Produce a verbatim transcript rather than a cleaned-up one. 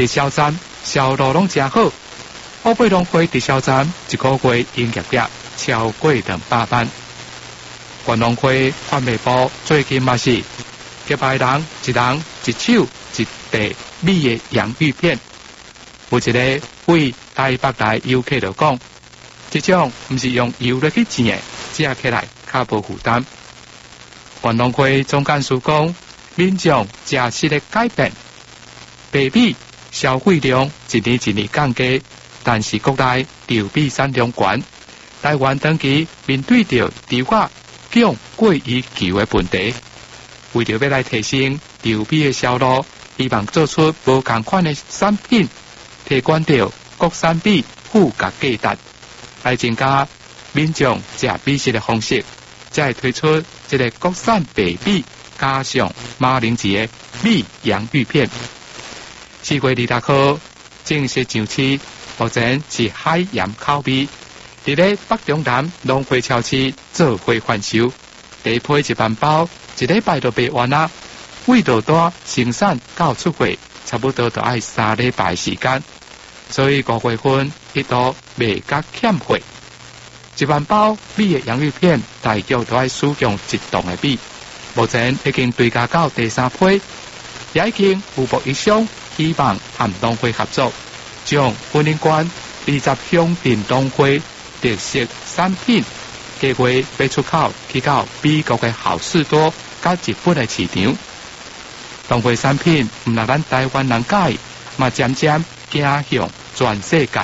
直销站销路拢真好，乌贝农会直销站一个月营业额超过两百万。关农会贩卖部最近嘛是结拜人一人一手一袋米的洋芋片，有一个为台北来游客就讲，这种唔是用油落去煎的，食起来较无负担。关农会总干事讲，民众食食的改变，白米消费量一年一年降低，但是国内稻米产量悬，台湾长期面对着猪肉、姜、过于求的问题，为着要来提升稻米的销路，希望做出无同款的产品，提高到国产米附加价值，来增加民众食米食的方式，才会推出一个国产白米加上马铃薯的米洋芋片。四月二十号正式上市，目前是海盐口味，伫咧北中南农会超市做伙贩售，第一批一万包，一礼拜就卖完啊！味道大，生产到出货差不多就要三礼拜时间，所以五月份一度卖甲欠货。一万包米的洋芋片大约都要使用一吨的米，目前已经追加到第三批，也已经有目以上。希望和农会合作，将本年关二十乡镇农会特色产品，计划要出口去到美国的好事多、甲日本的市场。农会产品唔让咱台湾人介，嘛渐渐走向全世界。